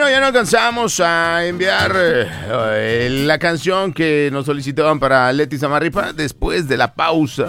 bueno, ya no alcanzamos a enviar la canción que nos solicitaban para Leti Zamarripa después de la pausa.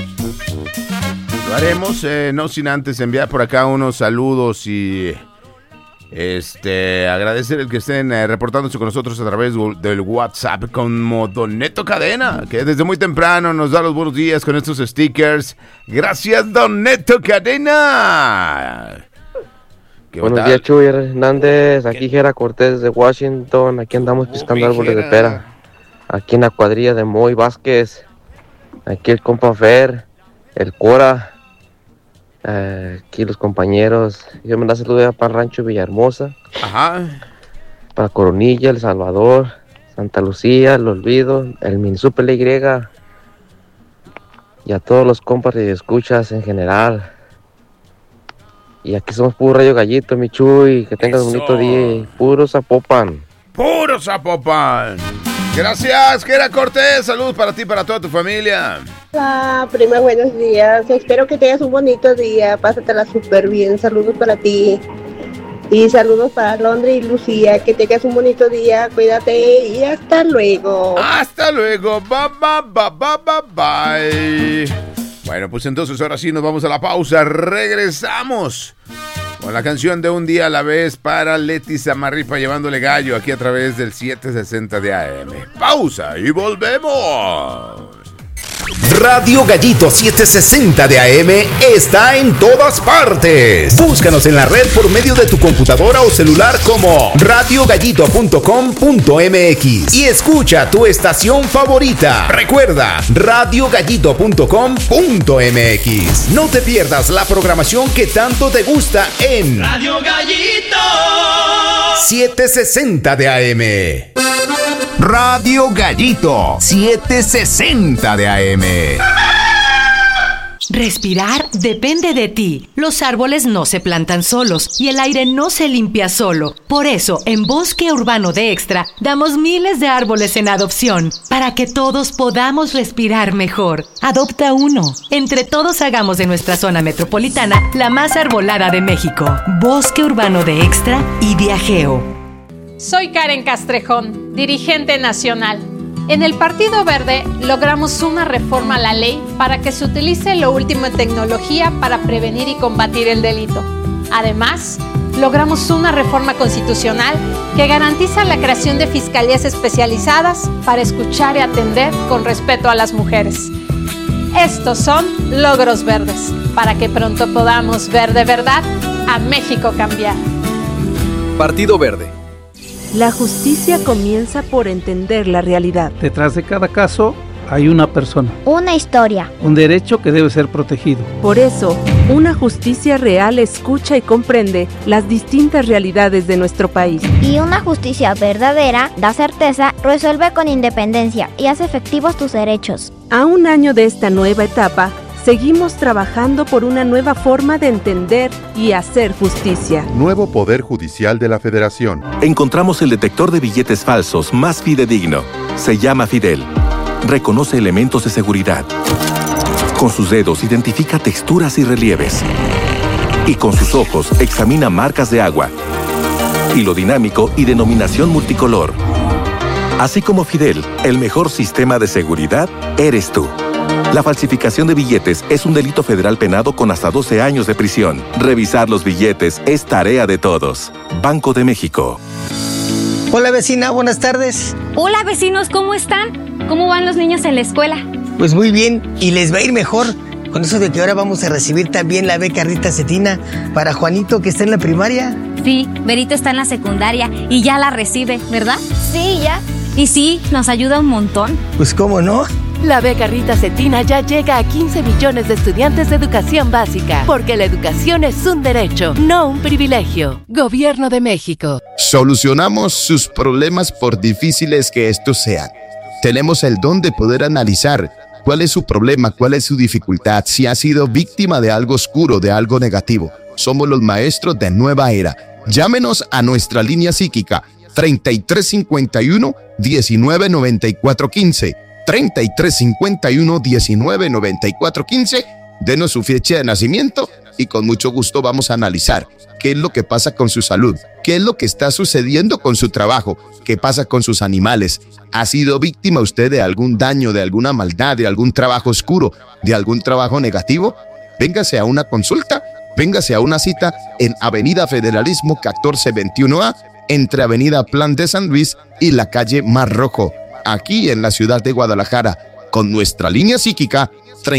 Lo haremos, no sin antes enviar por acá unos saludos y agradecer el que estén reportándose con nosotros a través del WhatsApp, como Don Neto Cadena, que desde muy temprano nos da los buenos días con estos stickers. Gracias, Don Neto Cadena. Buenos días, Chuy Hernández, aquí Gera Cortés de Washington. Aquí andamos piscando árboles de pera, aquí en la cuadrilla de Moy Vázquez. Aquí el compa Fer, el Cora, aquí los compañeros. Yo me la saludo para Rancho Villahermosa. Ajá. Para Coronilla, El Salvador, Santa Lucía, El Olvido, el Minsupe La Y, y a todos los compas y escuchas en general. Y aquí somos puro Rayo Gallito, mi Chuy. Que tengas un bonito día. Puro Zapopan. Puro Zapopan. Gracias, Gera Cortés. Saludos para ti y para toda tu familia. Hola, prima, buenos días. Espero que tengas un bonito día. Pásatela súper bien. Saludos para ti. Y saludos para Londres y Lucía. Que tengas un bonito día. Cuídate y hasta luego. Hasta luego. Bye. Bueno, pues entonces ahora sí nos vamos a la pausa. Regresamos con la canción de Un Día a la Vez para Leti Zamarripa, llevándole gallo aquí a través del 760 de AM. Pausa y volvemos. Radio Gallito 760 de AM está en todas partes. Búscanos en la red por medio de tu computadora o celular como radiogallito.com.mx y escucha tu estación favorita. Recuerda, radiogallito.com.mx. No te pierdas la programación que tanto te gusta en Radio Gallito 760 de AM. Radio Gallito 760 de AM. Respirar depende de ti. Los árboles no se plantan solos y el aire no se limpia solo. Por eso, en Bosque Urbano de Extra, damos miles de árboles en adopción para que todos podamos respirar mejor. Adopta uno. Entre todos hagamos de nuestra zona metropolitana la más arbolada de México. Bosque Urbano de Extra y Viajeo. Soy Karen Castrejón, dirigente nacional. En el Partido Verde logramos una reforma a la ley para que se utilice lo último en tecnología para prevenir y combatir el delito. Además, logramos una reforma constitucional que garantiza la creación de fiscalías especializadas para escuchar y atender con respeto a las mujeres. Estos son logros verdes, para que pronto podamos ver de verdad a México cambiar. Partido Verde. La justicia comienza por entender la realidad. Detrás de cada caso hay una persona. Una historia. Un derecho que debe ser protegido. Por eso, una justicia real escucha y comprende las distintas realidades de nuestro país. Y una justicia verdadera da certeza, resuelve con independencia y hace efectivos tus derechos. A un año de esta nueva etapa, seguimos trabajando por una nueva forma de entender y hacer justicia. Nuevo Poder Judicial de la Federación. Encontramos el detector de billetes falsos más fidedigno. Se llama Fidel. Reconoce elementos de seguridad. Con sus dedos identifica texturas y relieves. Y con sus ojos examina marcas de agua, hilo dinámico y denominación multicolor. Así como Fidel, el mejor sistema de seguridad eres tú. La falsificación de billetes es un delito federal penado con hasta 12 años de prisión. Revisar los billetes es tarea de todos. Banco de México. Hola vecina, buenas tardes. Hola vecinos, ¿cómo están? ¿Cómo van los niños en la escuela? Pues muy bien, y les va a ir mejor. Con eso de que ahora vamos a recibir también la beca Rita Cetina para Juanito, que está en la primaria. Sí, Berito está en la secundaria y ya la recibe, ¿verdad? Sí, ya. Y sí, nos ayuda un montón. Pues cómo no. La beca Rita Cetina ya llega a 15 millones de estudiantes de educación básica, porque la educación es un derecho, no un privilegio. Gobierno de México. Solucionamos sus problemas por difíciles que estos sean. Tenemos el don de poder analizar cuál es su problema, cuál es su dificultad, si ha sido víctima de algo oscuro, de algo negativo. Somos los maestros de nueva era. Llámenos a nuestra línea psíquica 3351-199415. 3351-199415 denos su fecha de nacimiento y con mucho gusto vamos a analizar qué es lo que pasa con su salud, qué es lo que está sucediendo con su trabajo, qué pasa con sus animales. ¿Ha sido víctima usted de algún daño, de alguna maldad, de algún trabajo oscuro, de algún trabajo negativo? Véngase a una consulta, véngase a una cita en Avenida Federalismo 1421A, entre Avenida Plan de San Luis y la calle Mar Rojo, aquí en la ciudad de Guadalajara, con nuestra línea psíquica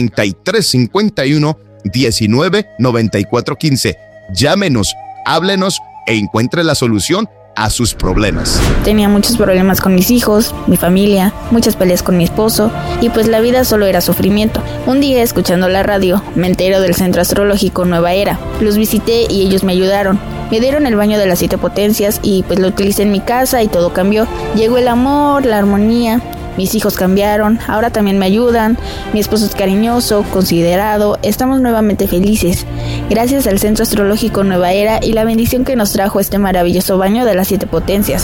3351-199415. Llámenos, háblenos e encuentre la solución a sus problemas. Tenía muchos problemas con mis hijos, mi familia, muchas peleas con mi esposo y pues la vida solo era sufrimiento. Un día, escuchando la radio, me entero del Centro Astrológico Nueva Era. Los visité y ellos me ayudaron. Me dieron el baño de las 7 potencias y pues lo utilicé en mi casa y todo cambió. Llegó el amor, la armonía. Mis hijos cambiaron, ahora también me ayudan, mi esposo es cariñoso, considerado, estamos nuevamente felices. Gracias al Centro Astrológico Nueva Era y la bendición que nos trajo este maravilloso baño de las 7 potencias.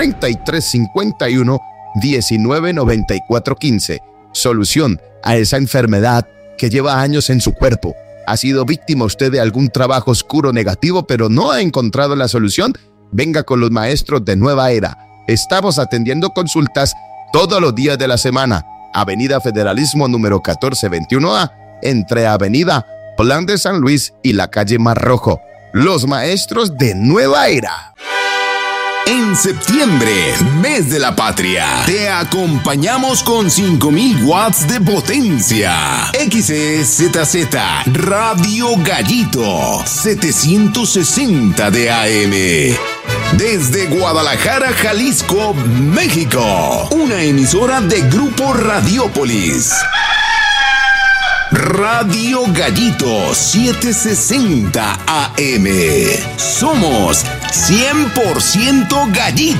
3351-199415. Solución a esa enfermedad que lleva años en su cuerpo. ¿Ha sido víctima usted de algún trabajo oscuro negativo, pero no ha encontrado la solución? Venga con los maestros de Nueva Era. Estamos atendiendo consultas todos los días de la semana. Avenida Federalismo número 1421A, entre Avenida Plan de San Luis y la calle Mar Rojo. Los maestros de Nueva Era. En septiembre, mes de la patria, te acompañamos con 5000 watts de potencia. XEZZ Radio Gallito 760 de AM. Desde Guadalajara, Jalisco, México. Una emisora de Grupo Radiópolis. Radio Gallito 760 AM. Somos 100% gallitos.